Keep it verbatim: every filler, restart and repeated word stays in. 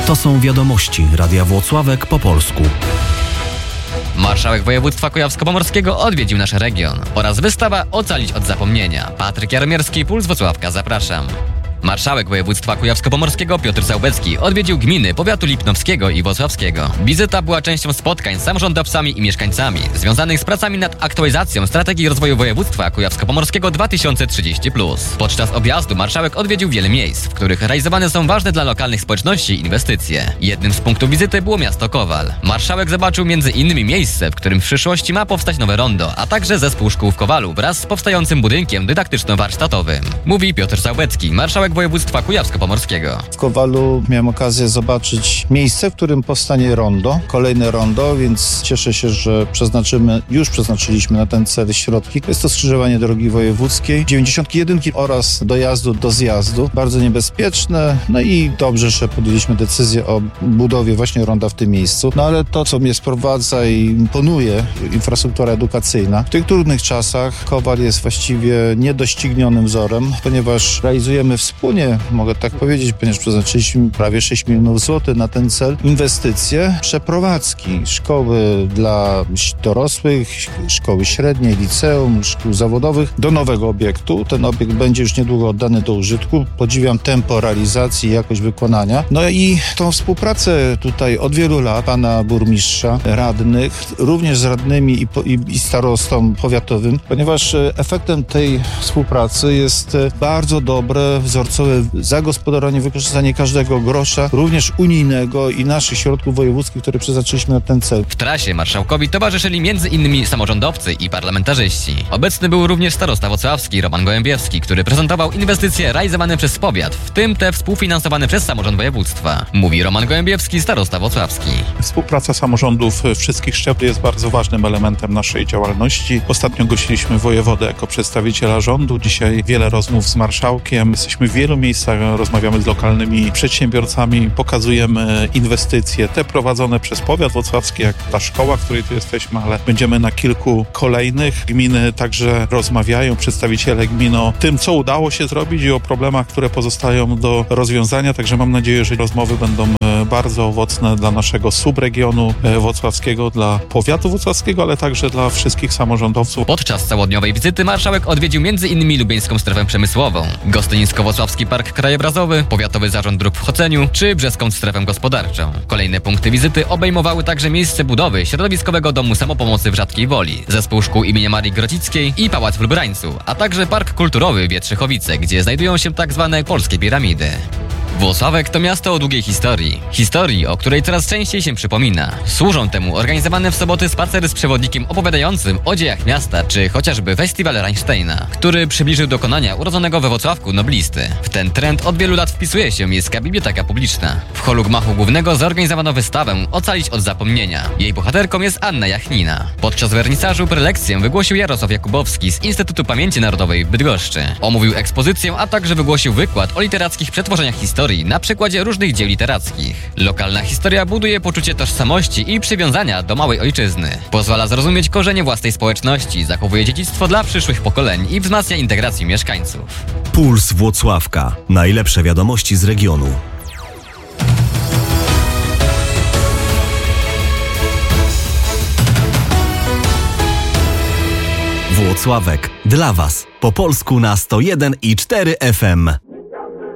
To są wiadomości Radia Włocławek po polsku. Marszałek województwa kujawsko-pomorskiego odwiedził nasz region oraz wystawa Ocalić od zapomnienia. Patryk Jaromierski, Puls Włocławka, zapraszam. Marszałek województwa kujawsko-pomorskiego Piotr Załbecki odwiedził gminy powiatu lipnowskiego i włocławskiego. Wizyta była częścią spotkań z samorządowcami i mieszkańcami związanych z pracami nad aktualizacją strategii rozwoju województwa kujawsko-pomorskiego dwa tysiące trzydzieści plus. Podczas objazdu marszałek odwiedził wiele miejsc, w których realizowane są ważne dla lokalnych społeczności inwestycje. Jednym z punktów wizyty było miasto Kowal. Marszałek zobaczył między innymi miejsce, w którym w przyszłości ma powstać nowe rondo, a także zespół szkół w Kowalu wraz z powstającym budynkiem dydaktyczno-warsztatowym. Mówi Piotr Załbecki, marszałek województwa kujawsko-pomorskiego. W Kowalu miałem okazję zobaczyć miejsce, w którym powstanie rondo, kolejne rondo, więc cieszę się, że przeznaczymy, już przeznaczyliśmy na ten cel środki. Jest to skrzyżowanie drogi wojewódzkiej, dziewięćdziesiąt jeden oraz dojazdu do zjazdu. Bardzo niebezpieczne, no i dobrze, że podjęliśmy decyzję o budowie właśnie ronda w tym miejscu. No ale to, co mnie sprowadza i imponuje, infrastruktura edukacyjna. W tych trudnych czasach Kowal jest właściwie niedoścignionym wzorem, ponieważ realizujemy wspólnie Wspólnie, mogę tak powiedzieć, ponieważ przeznaczyliśmy prawie sześć milionów złotych na ten cel, inwestycje, przeprowadzki, szkoły dla dorosłych, szkoły średnie, liceum, szkół zawodowych do nowego obiektu. Ten obiekt będzie już niedługo oddany do użytku. Podziwiam tempo realizacji i jakość wykonania. No i tą współpracę tutaj od wielu lat pana burmistrza, radnych, również z radnymi i, po, i, i starostą powiatowym, ponieważ efektem tej współpracy jest bardzo dobre wzorcowe zagospodarowanie, wykorzystanie każdego grosza, również unijnego i naszych środków wojewódzkich, które przeznaczyliśmy na ten cel. W trasie marszałkowi towarzyszyli między innymi samorządowcy i parlamentarzyści. Obecny był również starosta włocławski Roman Gołębiewski, który prezentował inwestycje realizowane przez powiat, w tym te współfinansowane przez samorząd województwa. Mówi Roman Gołębiewski, starosta włocławski. Współpraca samorządów wszystkich szczebli jest bardzo ważnym elementem naszej działalności. Ostatnio gościliśmy wojewodę jako przedstawiciela rządu. Dzisiaj wiele rozmów z marszałkiem. Jesteśmy w wielu miejscach, rozmawiamy z lokalnymi przedsiębiorcami, pokazujemy inwestycje, te prowadzone przez powiat włocławski, jak ta szkoła, w której tu jesteśmy, ale będziemy na kilku kolejnych. Gminy także rozmawiają, przedstawiciele gmin o tym, co udało się zrobić i o problemach, które pozostają do rozwiązania, także mam nadzieję, że rozmowy będą bardzo owocne dla naszego subregionu włocławskiego, dla powiatu włocławskiego, ale także dla wszystkich samorządowców. Podczas całodniowej wizyty marszałek odwiedził między innymi lubieńską strefę przemysłową, Gostynisko-Włocławski Park Krajobrazowy, Powiatowy Zarząd Dróg w Choceniu czy Brzeską Strefę Gospodarczą. Kolejne punkty wizyty obejmowały także miejsce budowy Środowiskowego Domu Samopomocy w Rzadkiej Woli, Zespół Szkół imienia Marii Grodzickiej i Pałac w Lubrańcu, a także Park Kulturowy Wietrzychowice, gdzie znajdują się tak zwane polskie piramidy. Włocławek to miasto o długiej historii. Historii, o której coraz częściej się przypomina. Służą temu organizowane w soboty spacery z przewodnikiem opowiadającym o dziejach miasta, czy chociażby festiwal Reinsteina, który przybliżył dokonania urodzonego we Włocławku noblisty. W ten trend od wielu lat wpisuje się Miejska Biblioteka Publiczna. W holu gmachu głównego zorganizowano wystawę Ocalić od zapomnienia. Jej bohaterką jest Anna Jachnina. Podczas wernisażu prelekcję wygłosił Jarosław Jakubowski z Instytutu Pamięci Narodowej w Bydgoszczy. Omówił ekspozycję, a także wygłosił wykład o literackich przetworzeniach historii na przykładzie różnych dzieł literackich. Lokalna historia buduje poczucie tożsamości i przywiązania do małej ojczyzny. Pozwala zrozumieć korzenie własnej społeczności, zachowuje dziedzictwo dla przyszłych pokoleń i wzmacnia integrację mieszkańców. Puls Włocławka. Najlepsze wiadomości z regionu. Włocławek. Dla Was. Po polsku na sto jeden i cztery F M.